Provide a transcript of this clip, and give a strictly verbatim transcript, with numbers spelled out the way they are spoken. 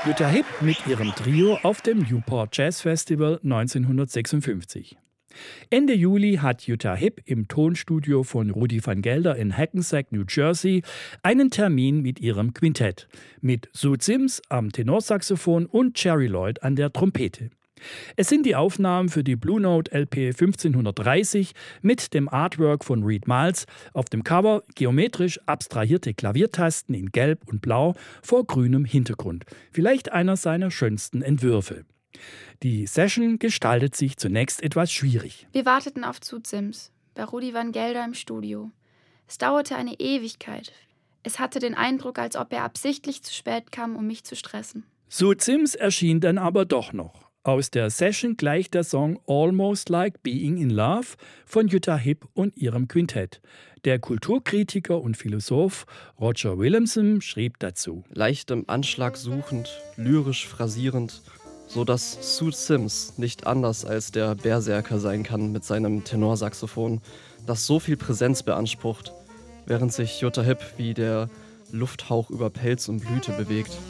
Jutta Hipp mit ihrem Trio auf dem Newport Jazz Festival neunzehnhundertsechsundfünfzig. Ende Juli hat Jutta Hipp im Tonstudio von Rudi van Gelder in Hackensack, New Jersey, einen Termin mit ihrem Quintett. Mit Sue Sims am Tenorsaxophon und Jerry Lloyd an der Trompete. Es sind die Aufnahmen für die Blue Note L P fünfzehnhundertdreißig mit dem Artwork von Reed Miles. Auf dem Cover geometrisch abstrahierte Klaviertasten in Gelb und Blau vor grünem Hintergrund. Vielleicht einer seiner schönsten Entwürfe. Die Session gestaltet sich zunächst etwas schwierig. Wir warteten auf Sue Sims bei Rudi van Gelder im Studio. Es dauerte eine Ewigkeit. Es hatte den Eindruck, als ob er absichtlich zu spät kam, um mich zu stressen. Sue Sims erschien dann aber doch noch. Aus der Session gleicht der Song Almost Like Being in Love von Jutta Hipp und ihrem Quintett. Der Kulturkritiker und Philosoph Roger Williamson schrieb dazu: Leicht im Anschlag suchend, lyrisch phrasierend, so dass Sue Sims nicht anders als der Berserker sein kann mit seinem Tenorsaxophon, das so viel Präsenz beansprucht, während sich Jutta Hipp wie der Lufthauch über Pelz und Blüte bewegt.